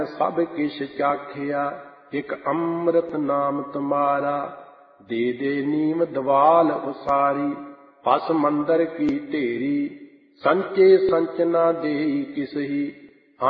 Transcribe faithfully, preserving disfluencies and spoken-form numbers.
सब किश चाखिया, एक अमृत नाम तुम्हारा। दे दे नीम दवाल उसारी, पस मंदर की ढेरी। संचे संच न देई किसही,